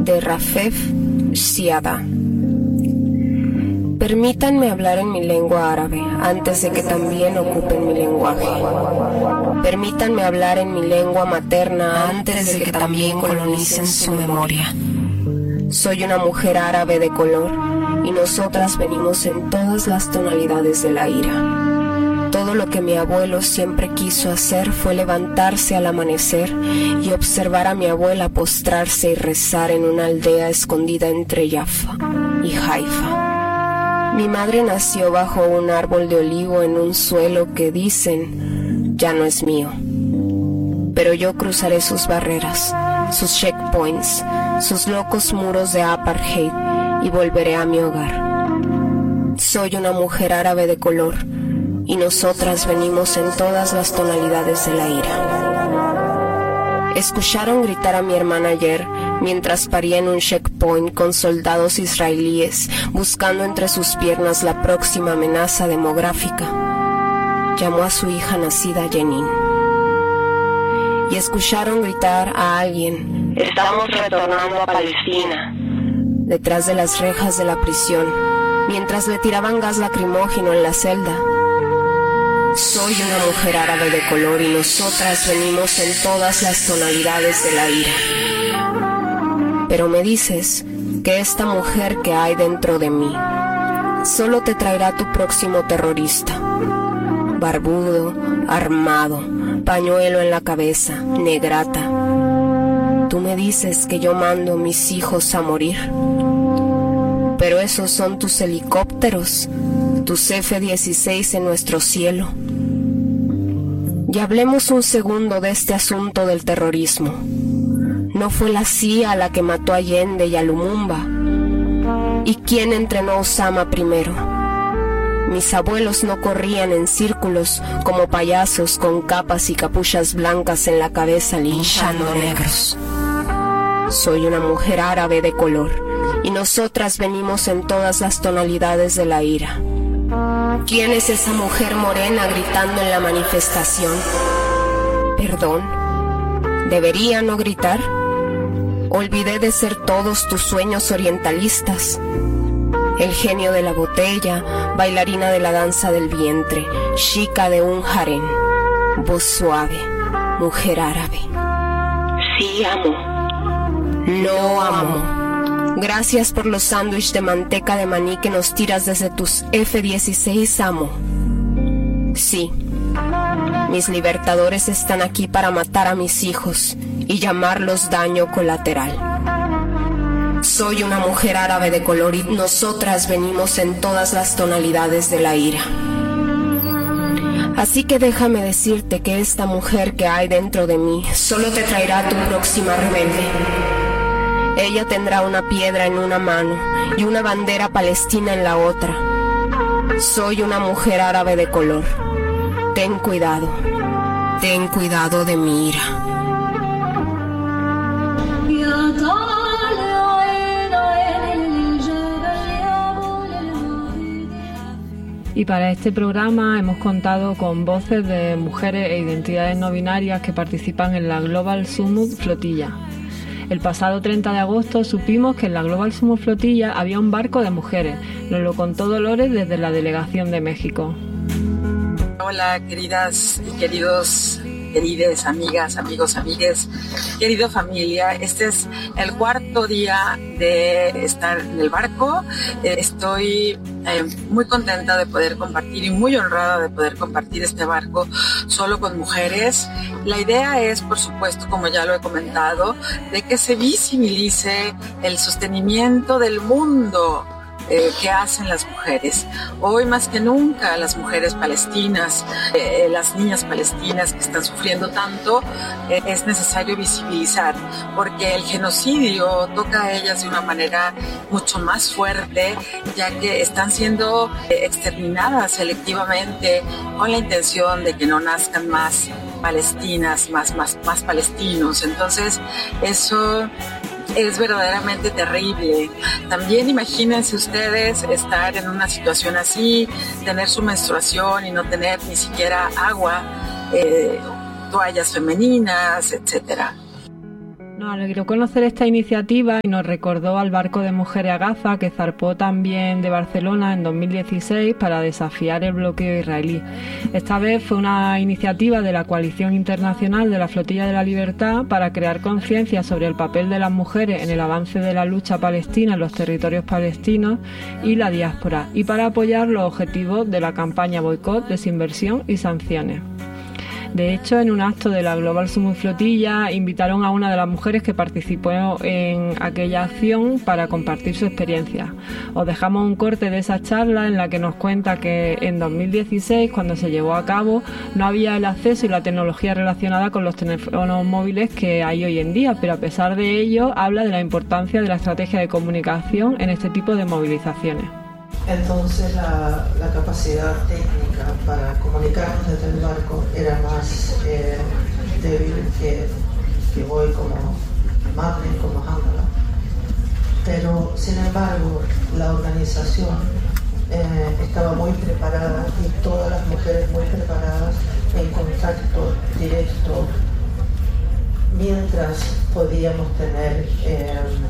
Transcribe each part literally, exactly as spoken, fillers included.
de Rafef Siada. Permítanme hablar en mi lengua árabe antes de que también ocupen mi lenguaje. Permítanme hablar en mi lengua materna antes de que también colonicen su memoria. Soy una mujer árabe de color y nosotras venimos en todas las tonalidades de la ira. Todo lo que mi abuelo siempre quiso hacer fue levantarse al amanecer y observar a mi abuela postrarse y rezar en una aldea escondida entre Jaffa y Haifa. Mi madre nació bajo un árbol de olivo en un suelo que dicen ya no es mío. Pero yo cruzaré sus barreras, sus checkpoints, sus locos muros de apartheid y volveré a mi hogar. Soy una mujer árabe de color y nosotras venimos en todas las tonalidades de la ira. Escucharon gritar a mi hermana ayer mientras paría en un checkpoint con soldados israelíes buscando entre sus piernas la próxima amenaza demográfica. Llamó a su hija nacida Jenin. Y escucharon gritar a alguien: estamos retornando a Palestina, detrás de las rejas de la prisión, mientras le tiraban gas lacrimógeno en la celda. Soy una mujer árabe de color y nosotras venimos en todas las tonalidades de la ira. Pero me dices que esta mujer que hay dentro de mí solo te traerá tu próximo terrorista, barbudo, armado, pañuelo en la cabeza, negrata. Tú me dices que yo mando mis hijos a morir. Pero esos son tus helicópteros, tus F dieciséis en nuestro cielo. Y hablemos un segundo de este asunto del terrorismo. ¿No fue la C I A la que mató a Allende y a Lumumba? ¿Y quién entrenó a Osama primero? Mis abuelos no corrían en círculos como payasos con capas y capuchas blancas en la cabeza linchando negros. Soy una mujer árabe de color y nosotras venimos en todas las tonalidades de la ira. ¿Quién es esa mujer morena gritando en la manifestación? ¿Perdón? ¿Debería no gritar? Olvidé de ser todos tus sueños orientalistas. El genio de la botella, bailarina de la danza del vientre, chica de un harén, voz suave, mujer árabe. Sí amo. No amo. Gracias por los sándwiches de manteca de maní que nos tiras desde tus F dieciséis, amo. Sí, mis libertadores están aquí para matar a mis hijos y llamarlos daño colateral. Soy una mujer árabe de color y nosotras venimos en todas las tonalidades de la ira. Así que déjame decirte que esta mujer que hay dentro de mí solo te traerá a tu próxima rebelde. Ella tendrá una piedra en una mano y una bandera palestina en la otra. Soy una mujer árabe de color. Ten cuidado. Ten cuidado de mi ira. Y para este programa hemos contado con voces de mujeres e identidades no binarias que participan en la Global Summit Flotilla. El pasado treinta de agosto supimos que en la Global Summit Flotilla había un barco de mujeres. Nos lo contó Dolores desde la delegación de México. Hola, queridas y queridos, queridas amigas, amigos, amigues, querido familia. Este es el cuarto día de estar en el barco. Eh, estoy eh, muy contenta de poder compartir y muy honrada de poder compartir este barco solo con mujeres. La idea es, por supuesto, como ya lo he comentado, de que se visibilice el sostenimiento del mundo Eh, que hacen las mujeres. Hoy más que nunca las mujeres palestinas, eh, las niñas palestinas que están sufriendo tanto, eh, es necesario visibilizar, porque el genocidio toca a ellas de una manera mucho más fuerte, ya que están siendo eh, exterminadas selectivamente con la intención de que no nazcan más palestinas, más, más, más palestinos. Entonces eso es verdaderamente terrible. También imagínense ustedes estar en una situación así, tener su menstruación y no tener ni siquiera agua, eh, toallas femeninas, etcétera. Nos alegró conocer esta iniciativa y nos recordó al barco de mujeres a Gaza que zarpó también de Barcelona en dos mil dieciséis para desafiar el bloqueo israelí. Esta vez fue una iniciativa de la Coalición Internacional de la Flotilla de la Libertad para crear conciencia sobre el papel de las mujeres en el avance de la lucha palestina en los territorios palestinos y la diáspora, y para apoyar los objetivos de la campaña Boicot, Desinversión y Sanciones. De hecho, en un acto de la Global Summit Flotilla invitaron a una de las mujeres que participó en aquella acción para compartir su experiencia. Os dejamos un corte de esa charla en la que nos cuenta que en dos mil dieciséis, cuando se llevó a cabo, no había el acceso y la tecnología relacionada con los teléfonos móviles que hay hoy en día, pero a pesar de ello habla de la importancia de la estrategia de comunicación en este tipo de movilizaciones. Entonces la, la capacidad técnica para comunicarnos desde el barco era más eh, débil que, que hoy como madre, como Hamdallah. Pero sin embargo la organización eh, estaba muy preparada y todas las mujeres muy preparadas en contacto directo mientras podíamos tener eh,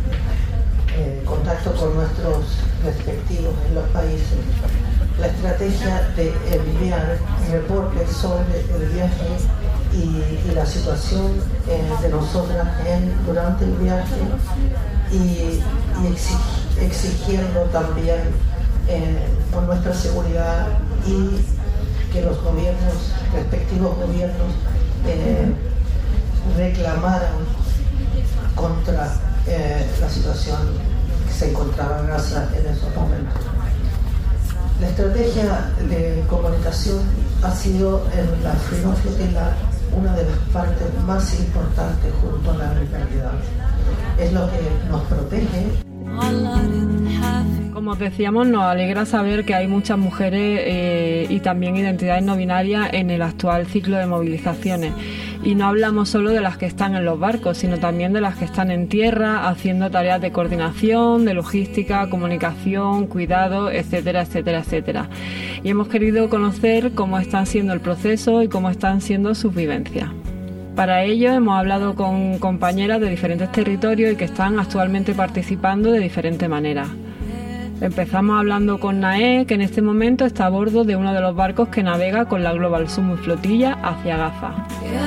eh, contacto con nuestros respectivos en los países. La estrategia de enviar reportes sobre el viaje y, y la situación eh, de nosotras en, durante el viaje y, y exig, exigiendo también eh, por nuestra seguridad y que los gobiernos, respectivos gobiernos, eh, reclamaran contra eh, la situación que se encontraba en Gaza en esos momentos. La estrategia de comunicación ha sido en la Freedom Flotilla una de las partes más importantes junto a la legalidad. Es lo que nos protege. Como os decíamos, nos alegra saber que hay muchas mujeres eh, y también identidades no binarias en el actual ciclo de movilizaciones. Y no hablamos solo de las que están en los barcos, sino también de las que están en tierra, haciendo tareas de coordinación, de logística, comunicación, cuidado, etcétera, etcétera, etcétera. Y hemos querido conocer cómo están siendo el proceso y cómo están siendo sus vivencias. Para ello hemos hablado con compañeras de diferentes territorios y que están actualmente participando de diferentes maneras. Empezamos hablando con Nae, que en este momento está a bordo de uno de los barcos que navega con la Global Summit Flotilla hacia Gaza.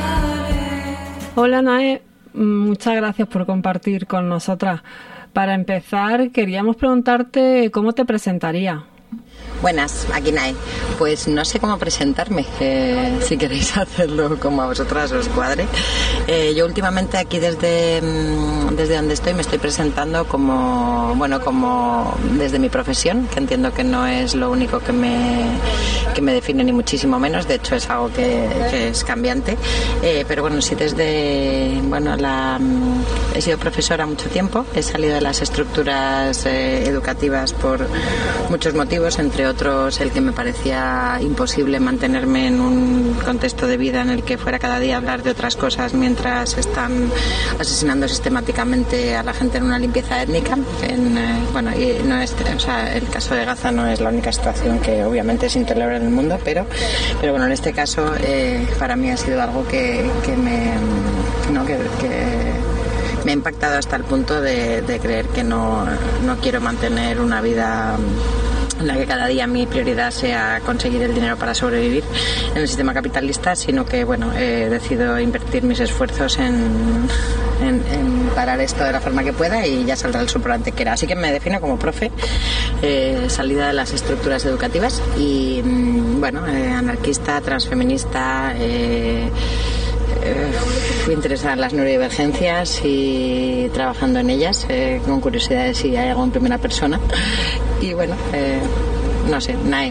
Hola Nae, muchas gracias por compartir con nosotras. Para empezar, queríamos preguntarte cómo te presentarías. Buenas, aquí Nae. Pues no sé cómo presentarme, eh, si queréis hacerlo como a vosotras os cuadre. Eh, yo últimamente aquí desde, desde donde estoy me estoy presentando como, bueno, como desde mi profesión, que entiendo que no es lo único que me, que me define ni muchísimo menos, de hecho es algo que, que es cambiante. Eh, pero bueno, sí desde, bueno, la, he sido profesora mucho tiempo, he salido de las estructuras eh, educativas por muchos motivos, entre otros el que me parecía imposible mantenerme en un contexto de vida en el que fuera cada día a hablar de otras cosas mientras están asesinando sistemáticamente a la gente en una limpieza étnica. En, eh, bueno, y no es, o sea, el caso de Gaza no es la única situación que obviamente es intolerable en el mundo, pero, pero bueno, en este caso eh, para mí ha sido algo que, que me, no, que, que me ha impactado hasta el punto de, de creer que no, no quiero mantener una vida en la que cada día mi prioridad sea conseguir el dinero para sobrevivir en el sistema capitalista, sino que bueno, he decidido invertir mis esfuerzos en, en, en parar esto de la forma que pueda y ya saldrá el sol por donde quiera. Así que me defino como profe, eh, salida de las estructuras educativas y bueno, eh, anarquista, transfeminista, eh, fui interesada en las neurodivergencias y trabajando en ellas, eh, con curiosidad de si hay algo en primera persona. Y bueno, eh, no sé, Nae.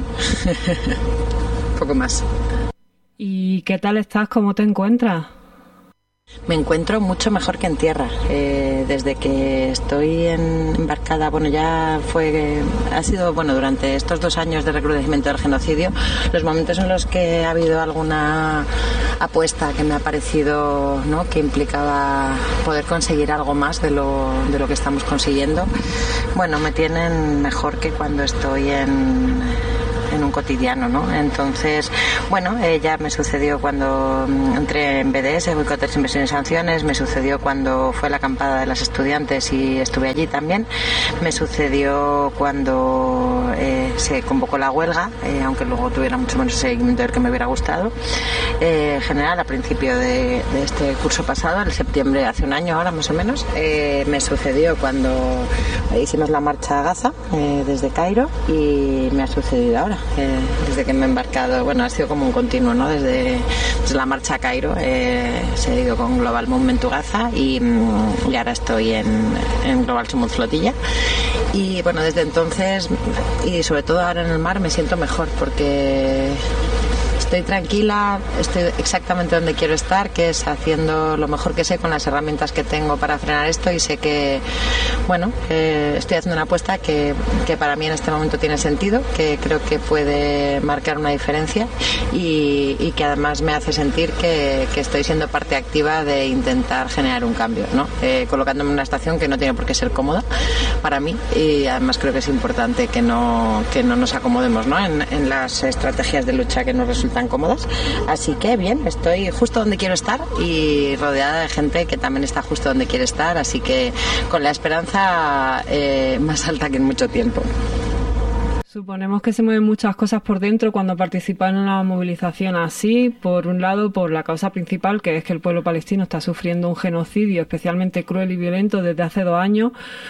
Poco más. ¿Y qué tal estás? ¿Cómo te encuentras? Me encuentro mucho mejor que en tierra. Eh, desde que estoy en, embarcada, bueno, ya fue, ha sido, bueno, durante estos dos años de recrudecimiento del genocidio, los momentos en los que ha habido alguna apuesta que me ha parecido, ¿no?, que implicaba poder conseguir algo más de lo, de lo que estamos consiguiendo, bueno, me tienen mejor que cuando estoy en en un cotidiano, ¿no? Entonces, bueno, eh, ya me sucedió cuando entré en B D S, Boicotes, Inversiones y Sanciones, me sucedió cuando fue la acampada de las estudiantes y estuve allí también, me sucedió cuando eh, se convocó la huelga, eh, aunque luego tuviera mucho menos seguimiento del que me hubiera gustado. Eh, en general, a principio de, de este curso pasado, en septiembre, hace un año ahora más o menos, eh, me sucedió cuando hicimos la marcha a Gaza eh, desde Cairo, y me ha sucedido ahora, eh, desde que me he embarcado. Bueno, ha sido como un continuo, ¿no? Desde, desde la marcha a Cairo eh, se ha ido con Global Movement to Gaza y, y ahora estoy en, en Global Sumud Flotilla. Y bueno, desde entonces, y sobre todo ahora en el mar, me siento mejor porque estoy tranquila, estoy exactamente donde quiero estar, que es haciendo lo mejor que sé con las herramientas que tengo para frenar esto, y sé que, bueno, eh, estoy haciendo una apuesta que, que para mí en este momento tiene sentido, que creo que puede marcar una diferencia y, y que además me hace sentir que, que estoy siendo parte activa de intentar generar un cambio, ¿no? Eh, colocándome en una estación que no tiene por qué ser cómoda para mí, y además creo que es importante que no, que no nos acomodemos, ¿no? en, en las estrategias de lucha que nos resultan tan cómodas. Así que bien, estoy justo donde quiero estar y rodeada de gente que también está justo donde quiere estar, así que con la esperanza eh, más alta que en mucho tiempo. Suponemos que se mueven muchas cosas por dentro cuando participan en una movilización así. Por un lado, por la causa principal, que es que el pueblo palestino está sufriendo un genocidio especialmente cruel y violento desde hace dos años.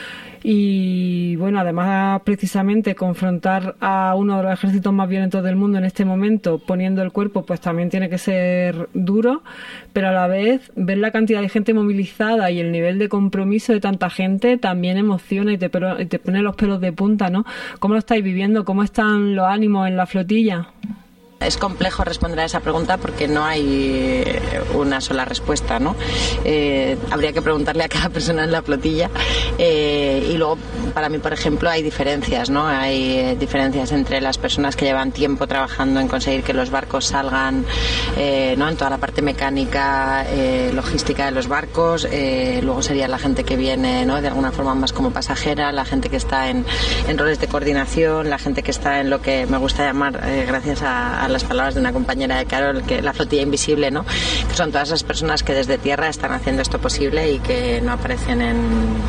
Y bueno, además precisamente confrontar a uno de los ejércitos más violentos del mundo en este momento poniendo el cuerpo, pues también tiene que ser duro, pero a la vez ver la cantidad de gente movilizada y el nivel de compromiso de tanta gente también emociona y te, y te pone los pelos de punta, ¿no? ¿Cómo lo estáis viviendo? ¿Cómo están los ánimos en la flotilla? Es complejo responder a esa pregunta porque no hay una sola respuesta, ¿no? Eh, habría que preguntarle a cada persona en la flotilla eh, y luego, para mí, por ejemplo, hay diferencias, ¿no? Hay eh, diferencias entre las personas que llevan tiempo trabajando en conseguir que los barcos salgan, eh, ¿no? En toda la parte mecánica, eh, logística de los barcos, eh, luego sería la gente que viene, ¿no? De alguna forma más como pasajera, la gente que está en, en roles de coordinación, la gente que está en lo que me gusta llamar, eh, gracias a, a las palabras de una compañera de Carol, que la flotilla invisible, ¿no? Que son todas esas personas que desde tierra están haciendo esto posible y que no aparecen en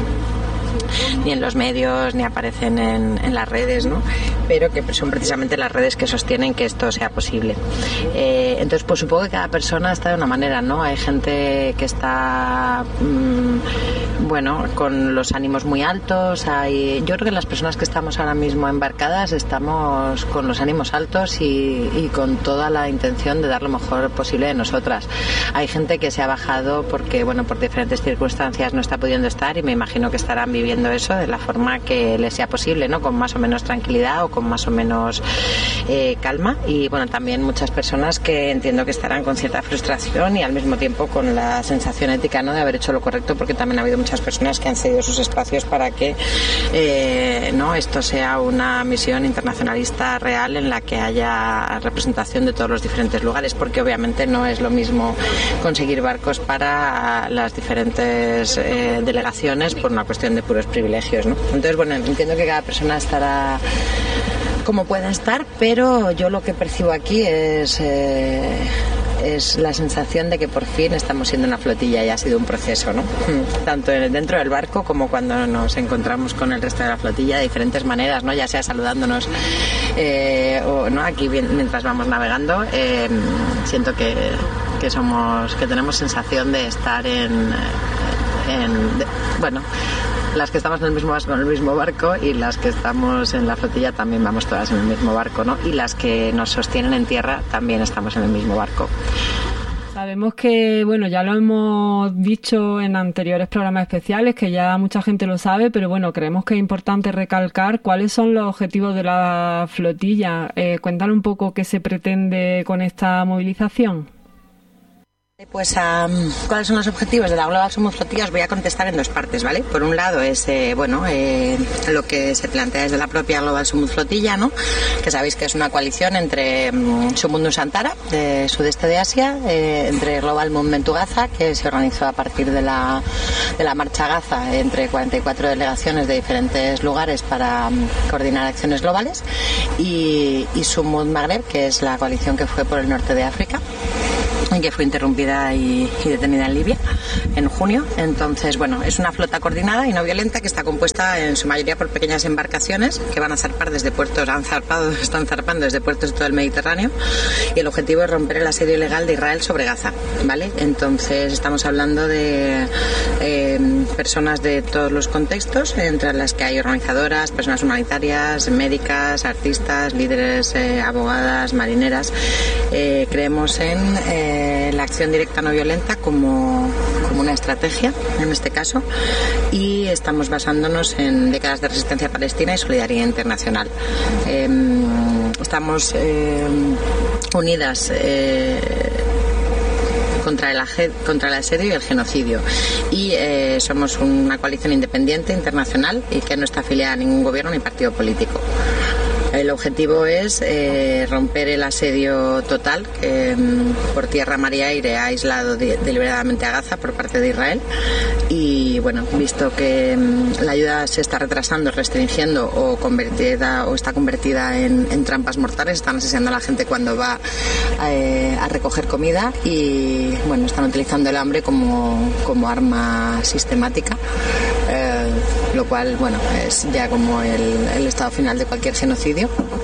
ni en los medios ni aparecen en, en las redes, ¿no? Pero que son precisamente las redes que sostienen que esto sea posible. Eh, entonces, pues supongo que cada persona está de una manera, ¿no? Hay gente que está mmm, bueno, con los ánimos muy altos. Hay, yo creo que las personas que estamos ahora mismo embarcadas estamos con los ánimos altos y, y con toda la intención de dar lo mejor posible de nosotras. Hay gente que se ha bajado porque, bueno, por diferentes circunstancias no está pudiendo estar, y me imagino que estarán viviendo eso de la forma que les sea posible, ¿no? Con más o menos tranquilidad o con más o menos eh, calma. Y bueno, también muchas personas que entiendo que estarán con cierta frustración y al mismo tiempo con la sensación ética, ¿no? De haber hecho lo correcto, porque también ha habido muchas personas que han cedido sus espacios para que eh, no esto sea una misión internacionalista real en la que haya representación de todos los diferentes lugares, porque obviamente no es lo mismo conseguir barcos para las diferentes eh, delegaciones por una cuestión de puros privilegios, ¿no? Entonces, bueno, entiendo que cada persona estará como pueda estar, pero yo lo que percibo aquí es eh, es la sensación de que por fin estamos siendo una flotilla y ha sido un proceso, ¿no? Tanto dentro del barco como cuando nos encontramos con el resto de la flotilla de diferentes maneras, ¿no? Ya sea saludándonos eh, o no aquí mientras vamos navegando, eh, siento que, que somos que tenemos sensación de estar en, en de, bueno, las que estamos en el mismo barco, en el mismo barco, y las que estamos en la flotilla también vamos todas en el mismo barco, ¿no? Y las que nos sostienen en tierra también estamos en el mismo barco. Sabemos que, bueno, ya lo hemos dicho en anteriores programas especiales, que ya mucha gente lo sabe, pero bueno, creemos que es importante recalcar cuáles son los objetivos de la flotilla. Eh, cuéntanos un poco qué se pretende con esta movilización. Pues, um, ¿cuáles son los objetivos de la Global Summit Flotilla? Os voy a contestar en dos partes, ¿vale? Por un lado es, eh, bueno, eh, lo que se plantea desde la propia Global Summit Flotilla, ¿no? Que sabéis que es una coalición entre um, Summut Nusantara, de sudeste de Asia, eh, entre Global Movement to Gaza, que se organizó a partir de la, de la Marcha Gaza, entre cuarenta y cuatro delegaciones de diferentes lugares para um, coordinar acciones globales, y, y Summut Magreb, que es la coalición que fue por el norte de África, que fue interrumpida y, y detenida en Libia en junio. Entonces, bueno, es una flota coordinada y no violenta que está compuesta en su mayoría por pequeñas embarcaciones que van a zarpar desde puertos, han zarpado, están zarpando desde puertos de todo el Mediterráneo, y el objetivo es romper el asedio ilegal de Israel sobre Gaza, ¿vale? Entonces, estamos hablando de eh, personas de todos los contextos, entre las que hay organizadoras, personas humanitarias, médicas, artistas, líderes, eh, abogadas, marineras. Eh, creemos en eh, la acción directa no violenta como, como una estrategia en este caso, y estamos basándonos en décadas de resistencia palestina y solidaridad internacional. Eh, estamos eh, unidas eh, contra el, contra el asedio y el genocidio, y eh, somos una coalición independiente internacional y que no está afiliada a ningún gobierno ni partido político. El objetivo es eh, romper el asedio total que por tierra, mar y aire ha aislado de, deliberadamente a Gaza por parte de Israel, y bueno, visto que um, la ayuda se está retrasando, restringiendo o convertida o está convertida en, en trampas mortales, están asesinando a la gente cuando va eh, a recoger comida, y bueno, están utilizando el hambre como, como arma sistemática, eh, lo cual, bueno, es ya como el, el estado final de cualquier genocidio.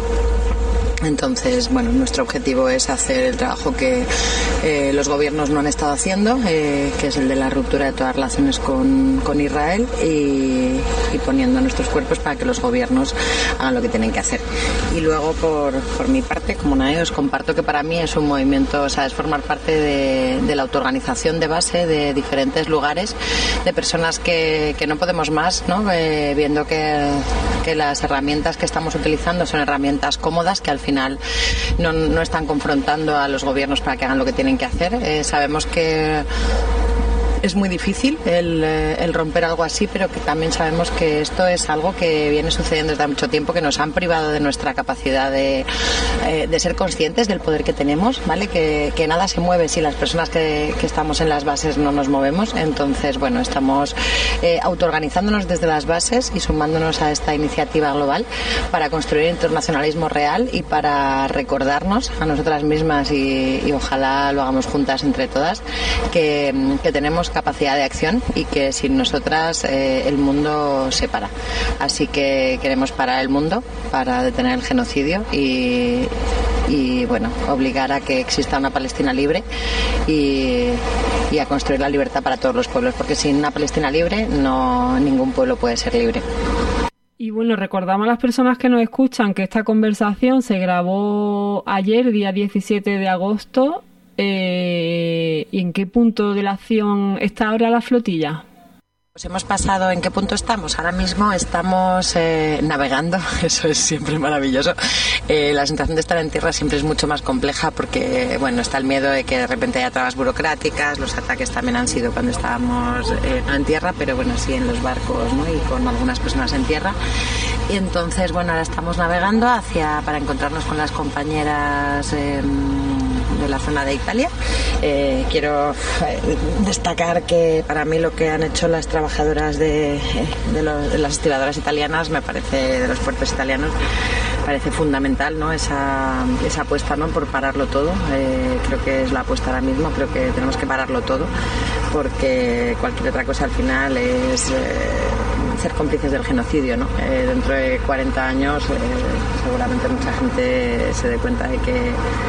Entonces, bueno, nuestro objetivo es hacer el trabajo que eh, los gobiernos no han estado haciendo, eh, que es el de la ruptura de todas las relaciones con, con Israel, y, y poniendo nuestros cuerpos para que los gobiernos hagan lo que tienen que hacer. Y luego, por, por mi parte, como Nae, os comparto que para mí es un movimiento, o sea, es formar parte de, de la autoorganización de base de diferentes lugares, de personas que, que no podemos más, ¿no? Eh, viendo que, que las herramientas que estamos utilizando son herramientas cómodas que al final No, no están confrontando a los gobiernos para que hagan lo que tienen que hacer. Eh, sabemos que es muy difícil el, el romper algo así, pero que también sabemos que esto es algo que viene sucediendo desde hace mucho tiempo, que nos han privado de nuestra capacidad de, eh, de ser conscientes del poder que tenemos, ¿vale? Que, que nada se mueve si las personas que, que estamos en las bases no nos movemos. Entonces, bueno, estamos eh, autoorganizándonos desde las bases y sumándonos a esta iniciativa global para construir internacionalismo real y para recordarnos a nosotras mismas, y, y ojalá lo hagamos juntas entre todas, que, que tenemos capacidad de acción y que sin nosotras eh, el mundo se para. Así que queremos parar el mundo para detener el genocidio y, y bueno, obligar a que exista una Palestina libre y, y a construir la libertad para todos los pueblos, porque sin una Palestina libre no ningún pueblo puede ser libre. Y bueno, recordamos a las personas que nos escuchan que esta conversación se grabó ayer, día diecisiete de agosto. Eh, ¿Y en qué punto de la acción está ahora la flotilla? Pues hemos pasado, ¿en qué punto estamos? Ahora mismo estamos eh, navegando, eso es siempre maravilloso. Eh, la sensación de estar en tierra siempre es mucho más compleja porque, bueno, está el miedo de que de repente haya trabas burocráticas, los ataques también han sido cuando estábamos eh, no en tierra, pero bueno, sí en los barcos, ¿no? Y con algunas personas en tierra. Y entonces, bueno, ahora estamos navegando hacia para encontrarnos con las compañeras Eh, de la zona de Italia. Eh, quiero destacar que para mí lo que han hecho las trabajadoras de, de, los, de las estiradoras italianas, me parece, de los puertos italianos, parece fundamental, ¿no? Esa, esa apuesta, ¿no? Por pararlo todo. Eh, creo que es la apuesta ahora mismo, creo que tenemos que pararlo todo, porque cualquier otra cosa al final es eh, ser cómplices del genocidio, ¿no? Eh, dentro de cuarenta años eh, seguramente mucha gente se dé cuenta de que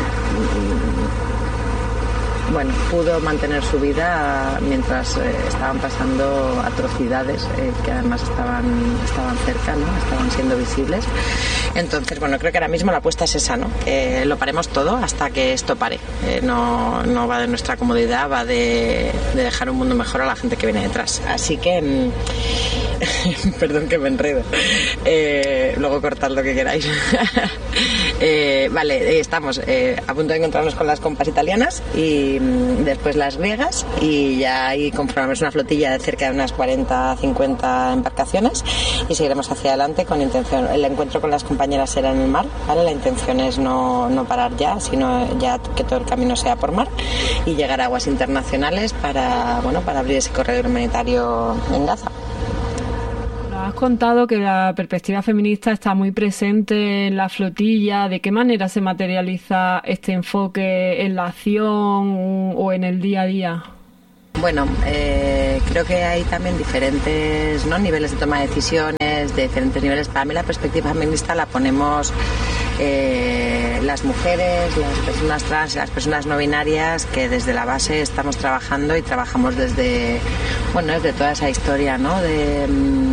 bueno, pudo mantener su vida mientras eh, estaban pasando atrocidades eh, que además estaban, estaban cerca, ¿no? Estaban siendo visibles. Entonces, bueno, creo que ahora mismo la apuesta es esa, ¿no? Que lo paremos todo hasta que esto pare. Eh, no, no va de nuestra comodidad, va de, de dejar un mundo mejor a la gente que viene detrás. Así que Perdón que me enredo. Eh, luego cortad lo que queráis. eh, vale, estamos eh, a punto de encontrarnos con las compas italianas y mm, después las griegas, y ya ahí conformamos una flotilla de cerca de unas cuarenta cincuenta embarcaciones y seguiremos hacia adelante con intención. El encuentro con las compañeras será en el mar, ¿vale? La intención es no, no parar ya, sino ya que todo el camino sea por mar y llegar a aguas internacionales para, bueno, para abrir ese corredor humanitario en Gaza. Has contado que la perspectiva feminista está muy presente en la flotilla. ¿De qué manera se materializa este enfoque en la acción o en el día a día? Bueno, eh, creo que hay también diferentes, ¿no?, niveles de toma de decisiones, de diferentes niveles. Para mí la perspectiva feminista la ponemos eh, las mujeres, las personas trans y las personas no binarias, que desde la base estamos trabajando y trabajamos desde, bueno, desde toda esa historia, ¿no?, de...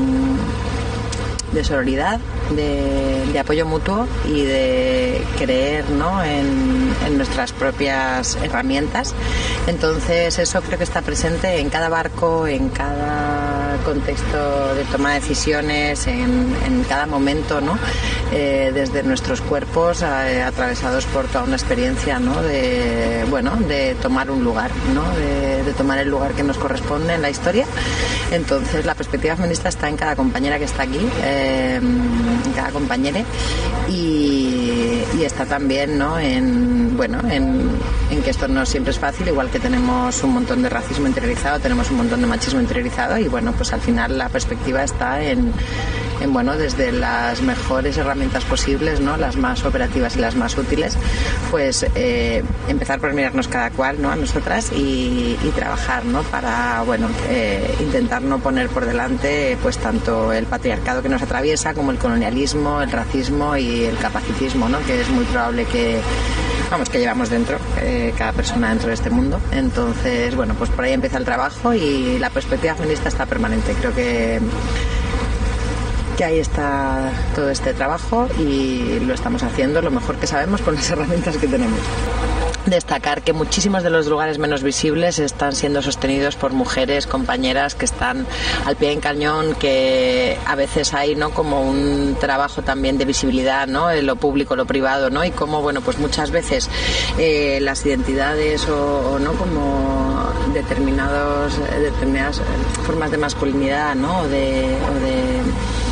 de sororidad, de, de apoyo mutuo y de creer, ¿no?, en, en nuestras propias herramientas. Entonces eso creo que está presente en cada barco, en cada contexto de toma de decisiones, en, en cada momento, ¿no?, eh, desde nuestros cuerpos eh, atravesados por toda una experiencia, ¿no?, de, bueno, de tomar un lugar, ¿no?, de, de tomar el lugar que nos corresponde en la historia. Entonces la perspectiva feminista está en cada compañera que está aquí, eh, en cada compañera, y, y está también, ¿no?, en, bueno, en, en que esto no siempre es fácil, igual que tenemos un montón de racismo interiorizado, tenemos un montón de machismo interiorizado, y bueno, pues al final la perspectiva está en, en bueno, desde las mejores herramientas posibles, ¿no?, las más operativas y las más útiles, pues eh, empezar por mirarnos cada cual, ¿no?, a nosotras y, y trabajar, ¿no?, para, bueno, eh, intentar no poner por delante pues tanto el patriarcado que nos atraviesa como el colonialismo, el racismo y el capacitismo, ¿no?, que es muy probable que, vamos, que llevamos dentro, eh, cada persona dentro de este mundo. Entonces, bueno, pues por ahí empieza el trabajo y la perspectiva feminista está permanente. Creo que que ahí está todo este trabajo y lo estamos haciendo lo mejor que sabemos con las herramientas que tenemos. Destacar que muchísimos de los lugares menos visibles están siendo sostenidos por mujeres, compañeras que están al pie del cañón, que a veces hay, ¿no?, como un trabajo también de visibilidad, ¿no?, en lo público, lo privado, ¿no?, y como, bueno, pues muchas veces eh, las identidades o, o no como determinados determinadas formas de masculinidad, ¿no?, o de, o de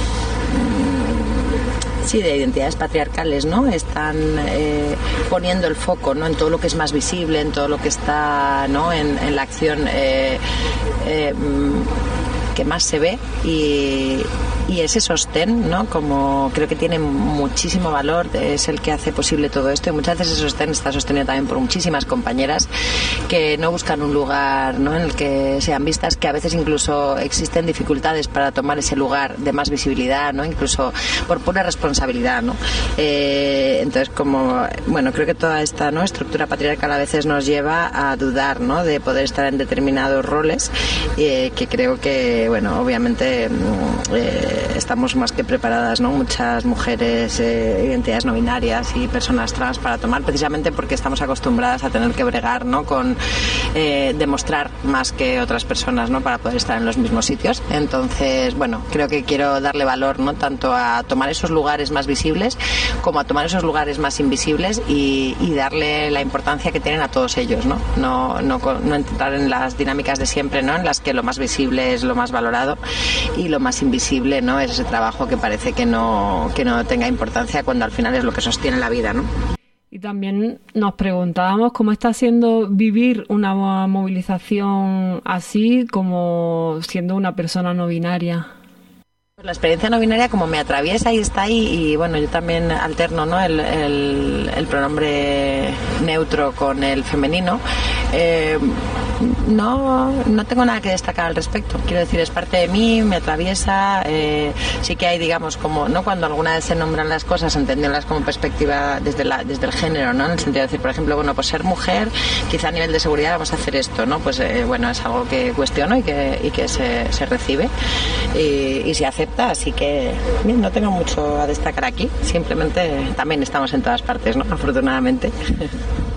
sí, de identidades patriarcales, ¿no?, están eh, poniendo el foco, ¿no?, en todo lo que es más visible, en todo lo que está, ¿no?, en, en la acción eh, eh, que más se ve, y, y ese sostén, ¿no?, como creo que tiene muchísimo valor, es el que hace posible todo esto, y muchas veces ese sostén está sostenido también por muchísimas compañeras que no buscan un lugar, ¿no?, en el que sean vistas, que a veces incluso existen dificultades para tomar ese lugar de más visibilidad, ¿no?, incluso por pura responsabilidad, ¿no? Eh, entonces, como, bueno, creo que toda esta, ¿no?, estructura patriarcal a veces nos lleva a dudar, ¿no?, de poder estar en determinados roles, eh, que creo que, bueno, obviamente eh, estamos más que preparadas, ¿no?, muchas mujeres, eh, identidades no binarias y personas trans para tomar, precisamente porque estamos acostumbradas a tener que bregar, ¿no?, con eh, demostrar más que otras personas, ¿no?, para poder estar en los mismos sitios. Entonces, bueno, creo que quiero darle valor, ¿no?, tanto a tomar esos lugares más visibles como a tomar esos lugares más invisibles y, y darle la importancia que tienen a todos ellos, ¿no? No, no, no entrar en las dinámicas de siempre, ¿no?, en las que lo más visible es lo más valorado y lo más invisible, ¿no?, es ese trabajo que parece que no, que no tenga importancia cuando al final es lo que sostiene la vida, ¿no? Y también nos preguntábamos cómo está siendo vivir una movilización así, como siendo una persona no binaria. La experiencia no binaria como me atraviesa y está ahí, y bueno, yo también alterno, ¿no?, el, el, el pronombre neutro con el femenino. Eh, no, no tengo nada que destacar al respecto. Quiero decir, es parte de mí, me atraviesa. Eh, sí que hay, digamos, como, ¿no?, cuando alguna vez se nombran las cosas, entenderlas como perspectiva desde, la, desde el género, ¿no?, en el sentido de decir, por ejemplo, bueno, pues ser mujer, quizá a nivel de seguridad vamos a hacer esto, ¿no? Pues eh, bueno, es algo que cuestiono y que, y que se, se recibe y, y se acepta, así que bien, no tengo mucho a destacar aquí, simplemente también estamos en todas partes, ¿no?, afortunadamente. Y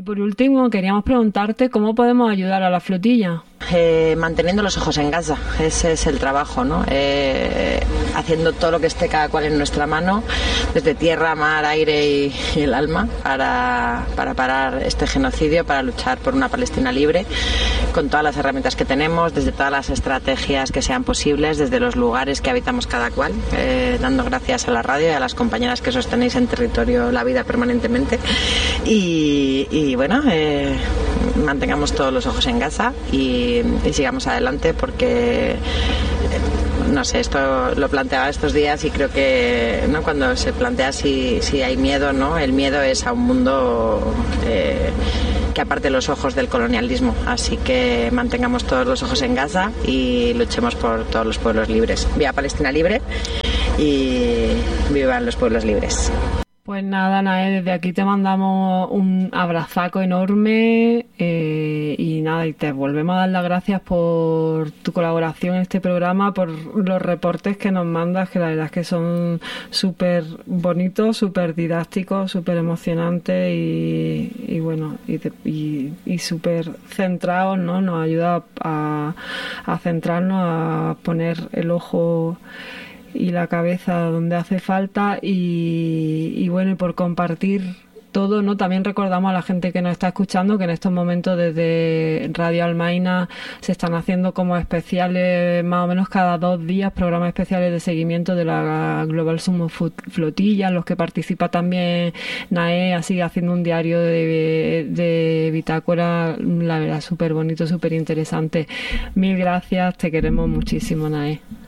por último, queríamos preguntarte cómo podemos ayudar a la flotilla. Eh, manteniendo los ojos en casa, ese es el trabajo, ¿no? Eh, haciendo todo lo que esté cada cual en nuestra mano, desde tierra, mar, aire y, y el alma, para, para parar este genocidio, para luchar por una Palestina libre, con todas las herramientas que tenemos, desde todas las estrategias que sean posibles, desde los lugares que habitamos cada cual, eh, dando gracias a la radio y a las compañeras que sostenéis en territorio la vida permanentemente. Y, y bueno, eh, mantengamos todos los ojos en casa y y sigamos adelante porque no sé, esto lo planteaba estos días y creo que no cuando se plantea si, si hay miedo, no, el miedo es a un mundo eh, que aparte los ojos del colonialismo, así que mantengamos todos los ojos en casa y luchemos por todos los pueblos libres. Viva Palestina libre y vivan los pueblos libres. Pues nada, Nae, desde aquí te mandamos un abrazaco enorme eh, y nada, y te volvemos a dar las gracias por tu colaboración en este programa, por los reportes que nos mandas, que la verdad es que son súper bonitos, súper didácticos, súper emocionantes y, y bueno, y, y, y súper centrados, ¿no? Nos ayuda a, a centrarnos, a poner el ojo y la cabeza donde hace falta y, y bueno, y por compartir todo, ¿no? También recordamos a la gente que nos está escuchando que en estos momentos desde Radio Almaina se están haciendo como especiales, más o menos cada dos días, programas especiales de seguimiento de la Global Summit Flotilla, en los que participa también Nae, así haciendo un diario de, de bitácora, la verdad, súper bonito, súper interesante. Mil gracias, te queremos muchísimo, Nae.